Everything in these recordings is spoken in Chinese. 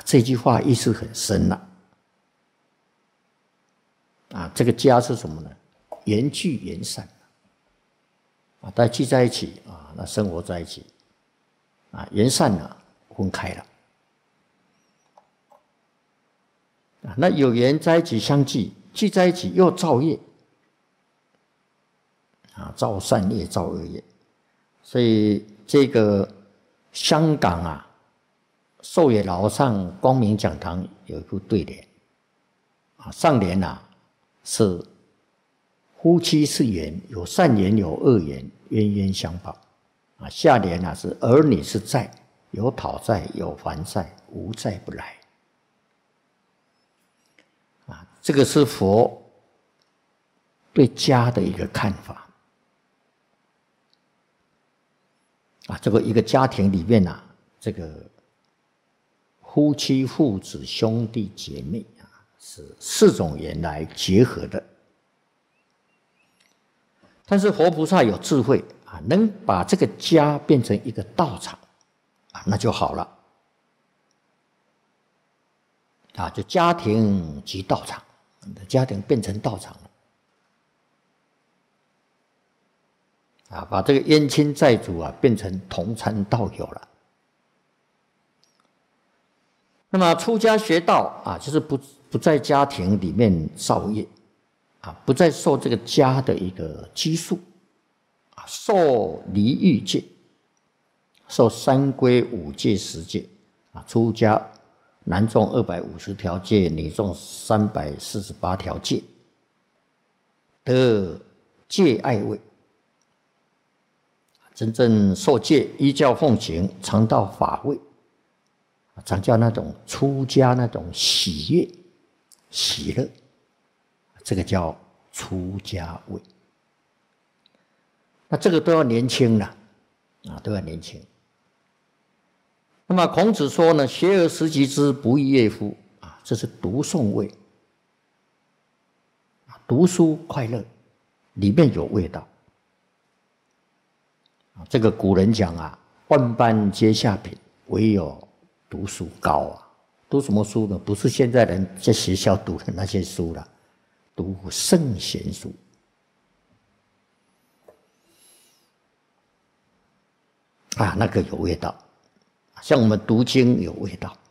这句话意思很深了。这个家是什么呢？缘聚缘散大家聚在一起那生活在一起缘散了，分开了那有缘在一起相聚，聚在一起又造业造善业造恶业。所以这个香港寿野楼上光明讲堂有一副对联上联是夫妻是缘，有善缘有恶缘，冤冤相报下联是儿女是债，有讨债有还债，无债不来这个是佛对家的一个看法这个一个家庭里面这个夫妻父子兄弟姐妹是4种缘来结合的。但是佛菩萨有智慧能把这个家变成一个道场那就好了就家庭即道场，家庭变成道场了把这个冤亲债主变成同参道友了。那么出家学道就是不在家庭里面造业不再受这个家的一个拘束受离欲戒，受三规五戒十戒出家男众250条戒，女众348条戒，得戒爱位，真正受戒依教奉行，常到法位，常叫那种出家那种喜悦喜乐，这个叫出家位。那这个都要年轻了都要年轻。那么孔子说呢，学而时习之，不亦乐乎这是读诵位读书快乐，里面有味道这个古人讲万般皆下品，唯有读书高读什么书呢？不是现在人在学校读的那些书了，读圣贤书那个有味道，像我们读经有味道。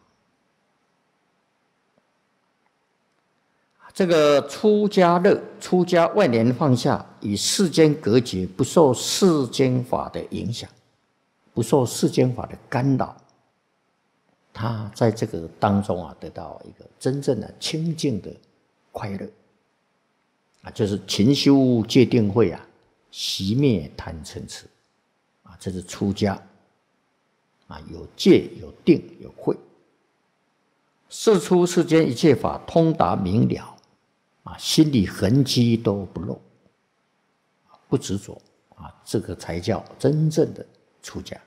这个出家乐，出家万年放下，与世间隔绝，不受世间法的影响，不受世间法的干扰，他在这个当中得到一个真正的清净的快乐就是勤修戒定慧熄灭贪嗔痴这是出家有戒有定有慧，事出世间一切法通达明了心里痕迹都不露，不执着这个才叫真正的出家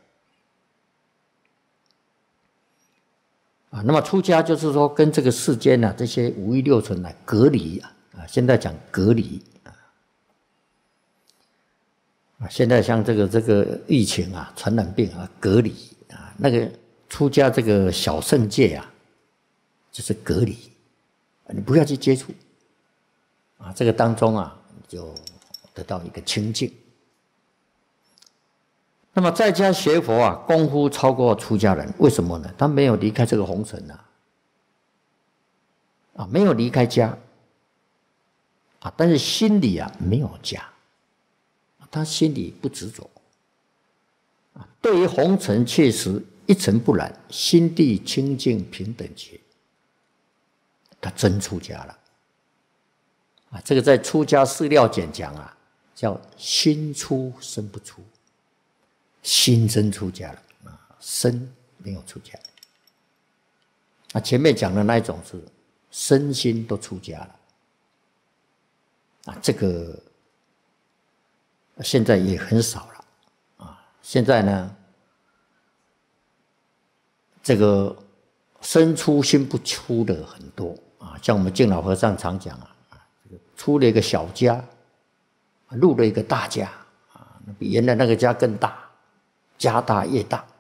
那么出家就是说跟这个世间这些五欲六尘隔离现在讲隔离现在像这个疫情传染病隔离那个出家这个小圣戒就是隔离你不要去接触这个当中你就得到一个清净。那么在家学佛功夫超过出家人，为什么呢？他没有离开这个红尘没有离开家但是心里没有家，他心里不执着对于红尘确实一尘不染，心地清净平等觉，他真出家了这个在出家释料简讲叫心出身不出，心真出家了身没有出家前面讲的那一种是身心都出家了这个现在也很少了现在呢这个身出心不出的很多像我们净老和尚常讲出了一个小家，入了一个大家比原来那个家更大，家大业大